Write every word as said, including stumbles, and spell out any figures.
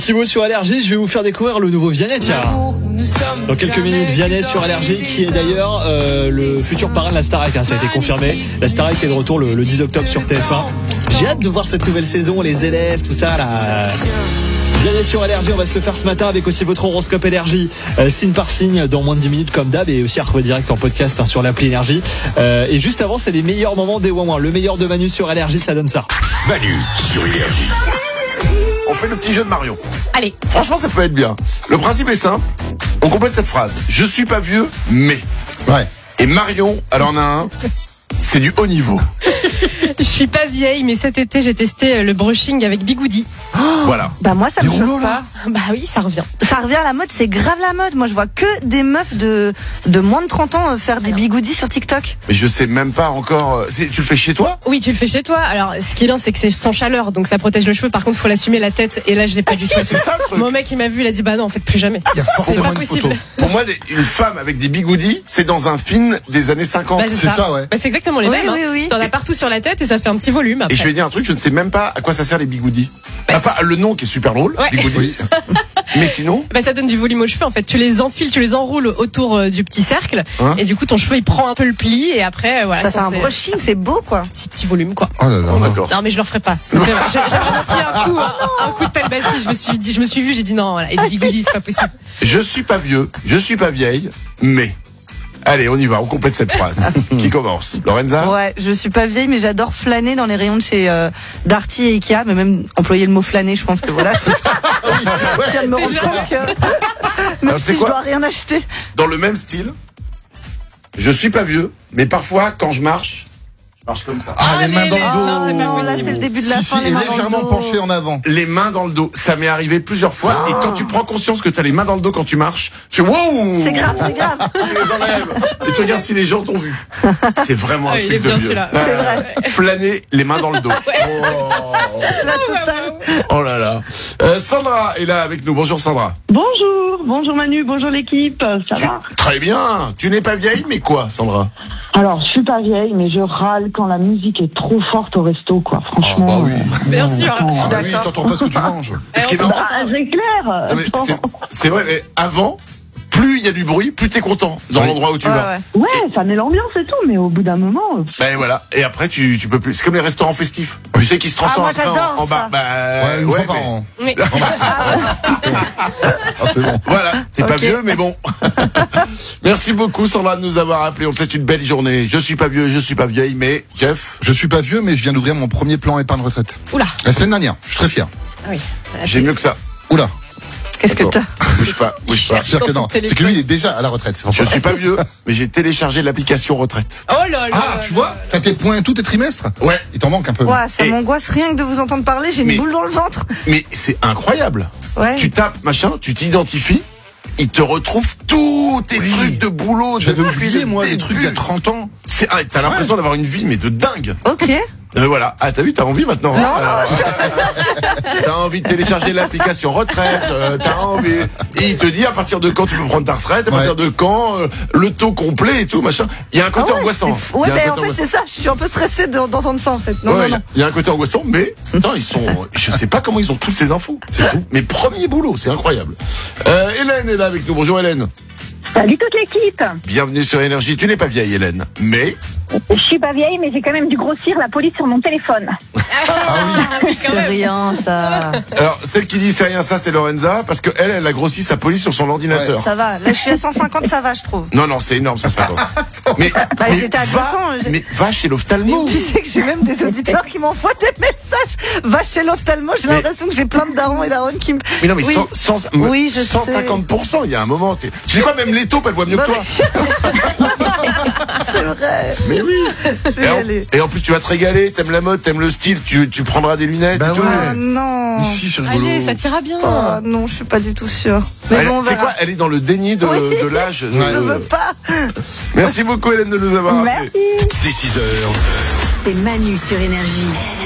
Thibaut sur Allergie, je vais vous faire découvrir le nouveau Vianney, tiens. Dans quelques minutes, Vianney sur Allergie, qui est d'ailleurs euh, le futur parrain de la Starac, hein, ça a été confirmé. La Starac est de retour le, le dix octobre sur T F un. J'ai hâte de voir cette nouvelle saison, les élèves, tout ça là. Vianney sur Allergie, on va se le faire ce matin avec aussi votre horoscope Énergie, euh, signe par signe, dans moins de dix minutes comme d'hab, et aussi à retrouver direct en podcast hein, sur l'appli Énergie. Euh, et juste avant, c'est les meilleurs moments des Ouin Ouin. Le meilleur de Manu sur Allergie, ça donne ça. Manu sur Énergie. On fait le petit jeu de Marion. Allez. Franchement, ça peut être bien. Le principe est simple. On complète cette phrase. Je suis pas vieux, mais. Ouais. Et Marion, elle en a un. C'est du haut niveau. Je suis pas vieille, mais cet été, j'ai testé le brushing avec Bigoudi. Voilà. Bah moi ça Des me rouleaux, choque là pas. Bah oui, ça revient. Ça revient à la mode, c'est grave la mode. Moi je vois que des meufs de de moins de trente ans faire des bigoudis sur TikTok. Mais je sais même pas encore. C'est, tu le fais chez toi? Oui, tu le fais chez toi. Alors, ce qui est bien, c'est que c'est sans chaleur, donc ça protège le cheveu. Par contre, faut l'assumer la tête. Et là, je l'ai pas du tout. C'est ça le truc. Mon mec, il m'a vu, il a dit bah non, en fait, plus jamais. Il y a C'est forcément pas une possible. photo. Pour moi, des- une femme avec des bigoudis, c'est dans un film des années cinquante. Bah, C'est ça, ouais. Bah, c'est exactement les Oui, mêmes. oui, hein. oui. T'en as partout sur la tête et ça fait un petit volume. Après. Et je vais dire un truc, je ne sais même pas à quoi ça sert les bigoudis. Bah, À part le nom qui est super drôle, Ouais. bigoudis. Oui. Mais sinon, Bah, ça donne du volume aux cheveux. En fait, tu les enfiles, tu les enroules autour euh, du petit cercle, Hein et du coup, ton cheveu il prend un peu le pli et après, euh, voilà, Ça fait un c'est brushing, c'est beau quoi. petit petit volume quoi. Oh là là. oh, d'accord. Non mais je le referai pas. Ça fait- J'ai j'ai vraiment pris un coup, un, un coup de pelle bassie. Je me suis dit, je me suis vu, j'ai dit non, voilà. Et des bigoudis, c'est pas possible. Je suis pas vieux, je suis pas vieille, mais. Allez, on y va, on complète cette phrase. Qui commence? Lorenza? Ouais, je suis pas vieille mais j'adore flâner dans les rayons de chez euh, Darty et Ikea, mais même employer le mot flâner, je pense que voilà. Je viens de me rendre Déjà. compte que même Alors, c'est si je quoi dois rien acheter. Dans le même style, je suis pas vieux, mais parfois, quand je marche, je marche comme ça. Ah, les mains dans les- le non, c'est dos. pas Non, là possible. c'est le début de la Si, fin, si, les et mains dans le légèrement dos. penché en avant. Les mains dans le dos, ça m'est arrivé plusieurs fois, et quand tu prends conscience que t'as les mains dans le dos quand tu marches, tu fais wow! C'est grave, c'est grave. Tu les enlèves, et tu regardes si les gens t'ont vu. C'est vraiment un Ah, il truc est de bien vieux. celui-là. Ah, C'est vrai. Flâner les mains dans le dos. La totale. Oh là là. Euh, Sandra est là avec nous. Bonjour Sandra. Bonjour, bonjour Manu, bonjour l'équipe, ça va? Très bien. Tu n'es pas vieille, mais quoi, Sandra? Alors, je suis pas vieille, mais je râle quand la musique est trop forte au resto, quoi. Franchement. Ah, bah oui. euh, Bien sûr. Ah bah oui, D'accord. t'entends pas ce que tu manges. Ce qui est marrant, Ah, c'est clair. non, mais c'est- c'est vrai, mais avant, plus il y a du bruit, plus t'es content dans Oui. l'endroit où tu Ouais, vas. ouais. Ouais, ça met l'ambiance et tout, mais au bout d'un moment, euh, Ben voilà. Et après, tu, tu peux plus. C'est comme les restaurants festifs. Oui. Tu sais, qui se transforment Ah, moi, après j'adore en, en bar. ça. Bah, Ouais, une ouais, fois par mais- an. Oui. Ah, c'est bon. Voilà, t'es pas Ok. vieux, mais bon. Merci beaucoup, Sandra, de nous avoir appelé. On te souhaite une belle journée. Je suis pas vieux, je suis pas vieille, mais Jeff, Je suis pas vieux, mais je viens d'ouvrir mon premier plan épargne retraite. Oula. La semaine dernière. Je suis très fier. Ah oui. j'ai mieux que ça. Oula. Qu'est-ce que Attends. t'as? Bouge pas, bouge pas. cherche. C'est-à-dire que Dans son non. C'est que téléphone. lui, il est déjà à la retraite. C'est pour Je ça. suis pas vieux, mais j'ai téléchargé l'application retraite. Oh là là. Ah, tu vois, t'as tes points tous tes trimestres. Ouais. Il t'en manque un peu. Ouais, ça Et- m'angoisse rien que de vous entendre parler, j'ai une Mais- boule dans le ventre. Mais c'est incroyable. Ouais. Tu tapes, machin, tu t'identifies, il te retrouve tous tes Oui. trucs de boulot. J'avais depuis oublié, le moi, les début. trucs il y a trente ans. C'est, ah, t'as l'impression d'avoir une vie, mais de dingue. Ok. Euh, voilà. Ah, t'as vu, t'as envie maintenant. Non. hein, euh, t'as envie de télécharger l'application retraite. euh, t'as envie. Et il te dit à partir de quand tu peux prendre ta retraite, à Ouais. partir de quand, euh, le taux complet et tout, machin. Il y a un côté Ah ouais, angoissant. c'est fou. Ouais, Il y a un mais en côté fait, angoissant. c'est ça, je suis un peu stressée de- d'entendre ça en fait. Non, Ouais, non, il y a- non. il y a un côté angoissant, mais putain, ils sont. Je sais pas comment ils ont toutes ces infos. C'est fou. Mais premier boulot, c'est incroyable. Euh, Hélène est là avec nous. Bonjour Hélène. salut toute l'équipe. Bienvenue sur Énergie. Tu n'es pas vieille, Hélène, mais Je suis pas vieille, mais j'ai quand même dû grossir la police sur mon téléphone. Ah oui, quand C'est même. rien, ça. alors celle qui dit c'est rien ça, c'est Lorenza, parce que elle, elle a grossi sa police sur son ordinateur. Ça va. Là, je suis à cent cinquante, ça va, je trouve. Non, non, c'est énorme, ça, ça. mais, Bah, mais j'étais à va, deux cents, j'ai- mais va chez l'ophtalmo. Tu sais que j'ai même des auditeurs qui m'envoient des messages. Va chez l'ophtalmo, j'ai Mais- l'impression que j'ai plein de darons et darons qui me. Mais non, mais Oui. cent, cent, Oui, je sais. cent cinquante pour cent, il y a un moment. c'est- Tu sais quoi, même les taupes, elles voient mieux que Non, toi. C'est vrai. Mais oui. Je vais Et y en, aller. et en plus, tu vas te régaler, t'aimes la mode, t'aimes le style, tu, tu prendras des lunettes Bah et tout. ouais. Ah non. Mais si, c'est rigolo. Allez, ça t'ira bien. Oh, non, je suis pas du tout sûre. Mais Elle- bon, on c'est verra. quoi Elle est dans le déni de, Oui. de l'âge. de- Je veux pas. Merci beaucoup Hélène de nous avoir appelés. Merci. Dès six heures. C'est Manu sur Énergie.